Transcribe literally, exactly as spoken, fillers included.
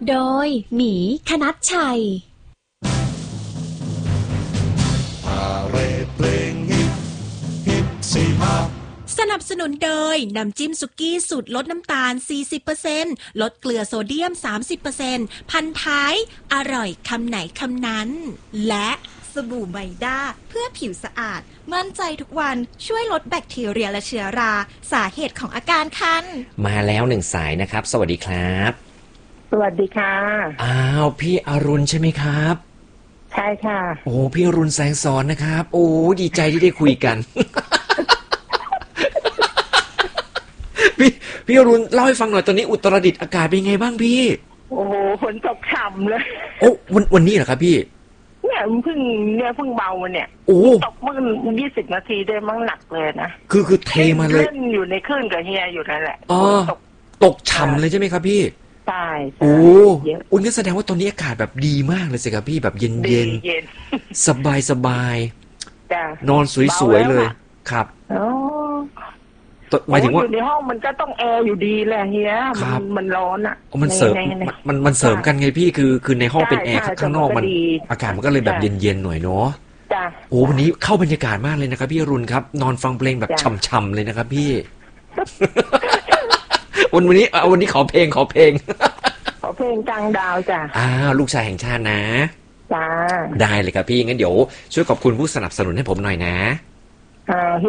โดยหมีคณัชชัยพาเรดเพลงฮิตฮิตสี่ห้าสนับสนุนโดยน้ำจิ้มสุกี้สูตรลดน้ำตาล สี่สิบเปอร์เซ็นต์ ลดเกลือโซเดียม สามสิบเปอร์เซ็นต์ พันท้ายอร่อยคำไหนคำนั้นและสบู่ไมด้าเพื่อผิวสะอาดมั่นใจทุกวันช่วยลดแบคทีเรียและเชื้อราสาเหตุของอาการคันมาแล้วหนึ่งสายนะครับสวัสดีครับสวัสดีค่ะอ้าวพี่อรุณใช่ไหมครับใช่ค่ะโอ้พี่อรุณแสงสอนนะครับโอ้ดีใจที่ได้คุยกัน พี่พี่อรุณเล่าให้ฟังหน่อยตอนนี้อุตรดิตถ์อากาศเป็นไงบ้างพี่โอ้โหฝนตกฉ่ำเลยโอ้วันวันนี้เหรอครับพี่เนี่ยเพิ่งเนี่ยเพิ่งเบาเนี่ยโอ้ตกเมื่อยี่สิบนาทีได้มั้งหนักเลยนะคือคือเทมาเลยเล่นอยู่ในคลื่นกับเฮียอยู่นั่นแหละอ๋อตกตกฉ่ำเลยใช่ไหมครับพี่ใช่โอ้อุ่นก็แสดงว่าตอนนี้อากาศแบบดีมากเลยสิครับพี่แบบเย็นเย็นสบายสบายนอนสวยๆเลยครับหมายถึงว่าอยู่ในห้องมันก็ต้องแอร์อยู่ดีแหละเฮียมันมันร้อนอ่ะมันเสริมมันมันเสริมกันไงพี่คือคือในห้องเป็นแอร์ข้างนอกมันอากาศมันก็เลยแบบเย็นๆหน่อยเนาะโอ้วันนี้เข้าบรรยากาศมากเลยนะครับพี่อรุณครับนอนฟังเพลงแบบช่ำๆเลยนะครับพี่วันวันนี้วันนี้ขอเพลงขอเพลงขอเพลงกลางดาวจ้ะอ้าวลูกชายแห่งชาตินะจ้าได้เลยครับพี่งั้นเดี๋ยวช่วยขอบคุณผู้สนับสนุนให้ผมหน่อยนะอ่า